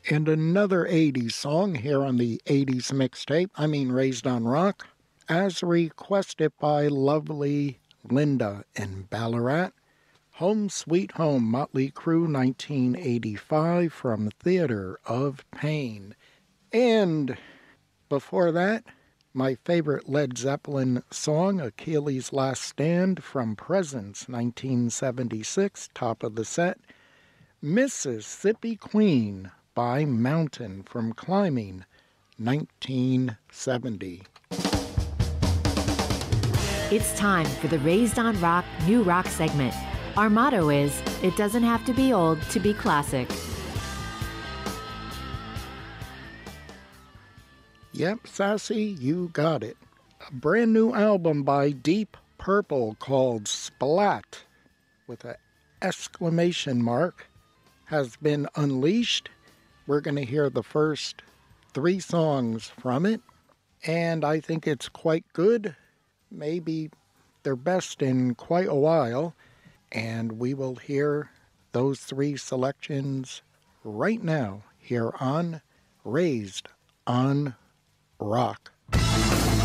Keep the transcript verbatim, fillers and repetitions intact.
And another eighties song here on the eighties mixtape, I mean Raised on Rock, as requested by lovely Linda in Ballarat. Home Sweet Home, Motley Crue, nineteen eighty-five, from Theater of Pain. And before that, my favorite Led Zeppelin song, Achilles' Last Stand, from Presence, nineteen seventy-six, top of the set. Mississippi Queen by Mountain, from Climbing, nineteen seventy. It's time for the Raised on Rock New Rock segment. Our motto is, it doesn't have to be old to be classic. Yep, Sassy, you got it. A brand new album by Deep Purple called Splat, with an exclamation mark, has been unleashed. We're going to hear the first three songs from it, and I think it's quite good, maybe their best in quite a while, and we will hear those three selections right now here on Raised on Rock.